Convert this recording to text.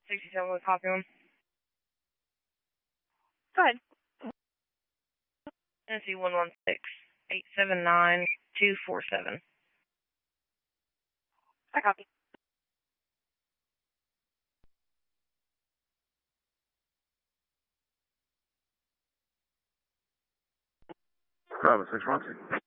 67 will copy him. Go ahead. Tennessee 116-879-247. I copy. Bravo 6 Roxy.